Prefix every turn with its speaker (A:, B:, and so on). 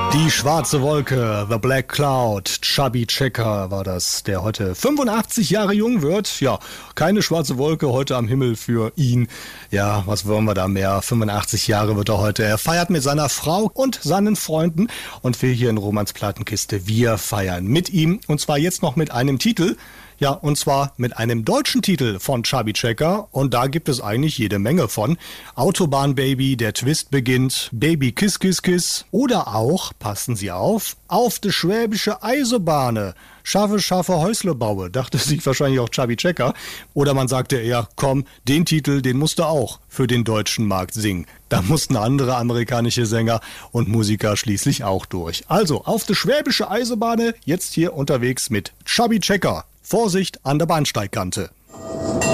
A: Die schwarze Wolke, The Black Cloud, Chubby Checker war das, der heute 85 Jahre jung wird. Ja, keine schwarze Wolke heute am Himmel für ihn. Ja, was wollen wir da mehr? 85 Jahre wird er heute. Er feiert mit seiner Frau und seinen Freunden. Und wir hier in Romans Plattenkiste, wir feiern mit ihm. Und zwar jetzt noch mit einem Titel. Ja, und zwar mit einem deutschen Titel von Chubby Checker. Und da gibt es eigentlich jede Menge von. Autobahn Baby, der Twist beginnt, Baby Kiss Kiss Kiss. Oder auch, passen Sie auf de schwäbische Eisenbahne. Schaffe Häusle baue, dachte sich wahrscheinlich auch Chubby Checker. Oder man sagte eher, komm, den Titel, den musst du auch für den deutschen Markt singen. Da mussten andere amerikanische Sänger und Musiker schließlich auch durch. Also, auf de schwäbische Eisenbahne, jetzt hier unterwegs mit Chubby Checker. Vorsicht an der Bahnsteigkante.